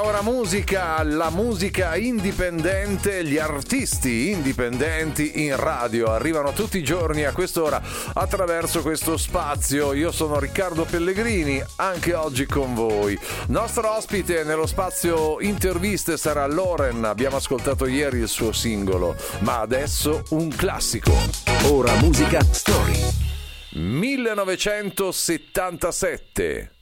Ora Musica, la musica indipendente, gli artisti indipendenti in radio arrivano tutti i giorni a quest'ora attraverso questo spazio. Io sono Riccardo Pellegrini, anche oggi con voi. Nostro ospite nello spazio interviste sarà Loren. Abbiamo ascoltato ieri il suo singolo, ma adesso un classico. Ora Musica Story. 1977.